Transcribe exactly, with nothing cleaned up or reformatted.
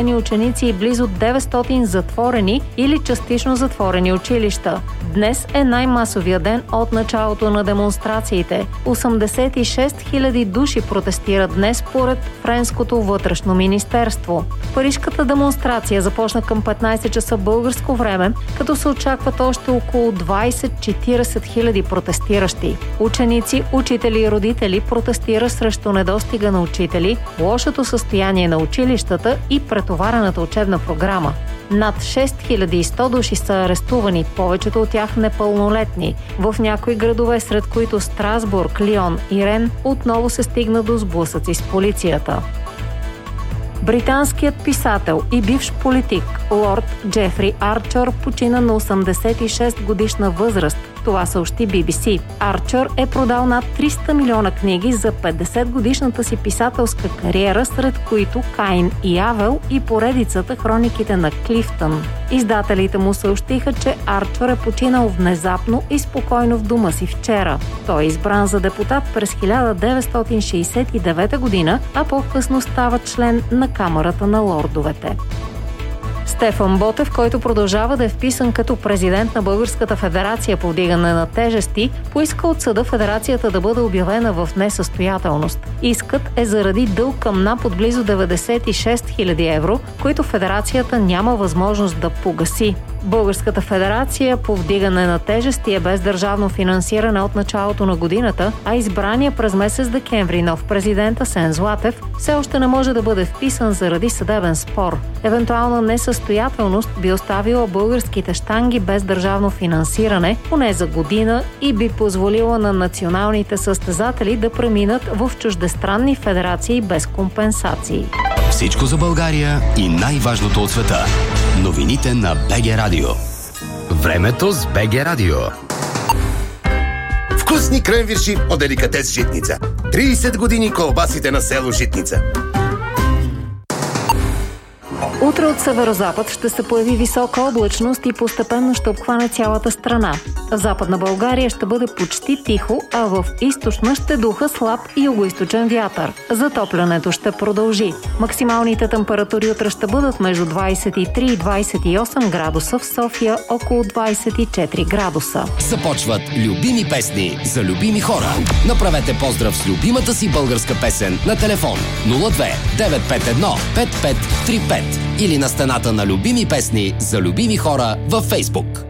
арестувани ученици и близо деветстотин затворени или частично затворени училища. Днес е най-масовия ден от началото на демонстрациите. осемдесет и шест хиляди души протестират днес според Френското вътрешно министерство. Парижката демонстрация започна към петнайсет часа българско време, като се очакват още около двайсет до четирийсет хиляди протестиращи. Ученици, учители и родители протестират срещу недостига на учители, лошото състояние на училищата и претоварената учебна програма. Над шест хиляди и сто души са арестувани, повечето от тях непълнолетни. В някои градове, сред които Страсбург, Лион и Рен, отново се стигна до сблъсъци с полицията. Британският писател и бивш политик лорд Джефри Арчър почина на осемдесет и шест годишна възраст. Това съобщи Би Би Си. Арчър е продал над триста милиона книги за петдесет годишната си писателска кариера, сред които Каин и Авел и поредицата Хрониките на Клифтън. Издателите му съобщиха, че Арчър е починал внезапно и спокойно в дома си вчера. Той е избран за депутат през хиляда деветстотин шейсет и девета година, а по-късно става член на Камарата на лордовете. Стефан Ботев, който продължава да е вписан като президент на Българската федерация по вдигане на тежести, поиска от съда федерацията да бъде обявена в несъстоятелност. Искът е заради дълг към НАП от близо деветдесет и шест хиляди евро, които федерацията няма възможност да погаси. Българската федерация по вдигане на тежести е без държавно финансиране от началото на годината, а избрания през месец декември нов президент Асен Златев все още не може да бъде вписан заради съдебен спор. Евентуална несъстоятелност би оставила българските щанги без държавно финансиране поне за година и би позволила на националните състезатели да преминат в чуждестранни федерации без компенсации. Всичко за България и най-важното от света. Новините на БГ Радио. Времето с БГ Радио. Вкусни кренвирши от деликатес Житница. трийсет години колбасите на село Житница. Утре от северозапад ще се появи висока облачност и постепенно ще обхване цялата страна. В Западна България ще бъде почти тихо, а в източна ще духа слаб югоизточен вятър. Затоплянето ще продължи. Максималните температури утре ще бъдат между двайсет и три и двайсет и осем градуса, в София около двайсет и четири градуса. Започват любими песни за любими хора. Направете поздрав с любимата си българска песен на телефон нула две девет пет едно пет пет три пет или на стената на любими песни за любими хора във Фейсбук.